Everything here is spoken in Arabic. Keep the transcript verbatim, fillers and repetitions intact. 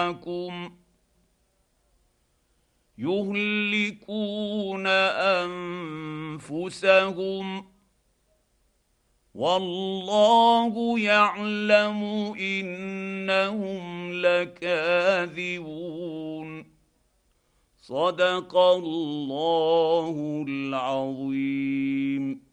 معكم يهلكون انفسهم والله يعلم انهم لكاذبون. صدق الله العظيم.